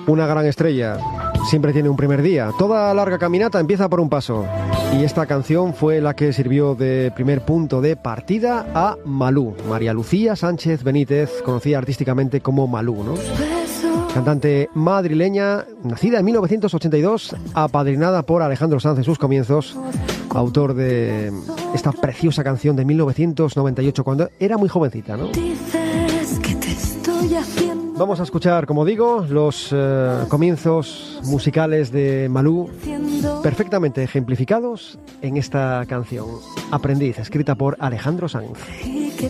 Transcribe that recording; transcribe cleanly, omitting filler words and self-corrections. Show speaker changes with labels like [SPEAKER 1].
[SPEAKER 1] Una gran estrella siempre tiene un primer día. Toda larga caminata empieza por un paso. Y esta canción fue la que sirvió de primer punto de partida a Malú. María Lucía Sánchez Benítez, conocida artísticamente como Malú, ¿no? Cantante madrileña, nacida en 1982, apadrinada por Alejandro Sanz en sus comienzos, autor de esta preciosa canción de 1998, cuando era muy jovencita, ¿no? Vamos a escuchar, como digo, los comienzos musicales de Malú, perfectamente ejemplificados en esta canción, Aprendiz, escrita por Alejandro Sanz.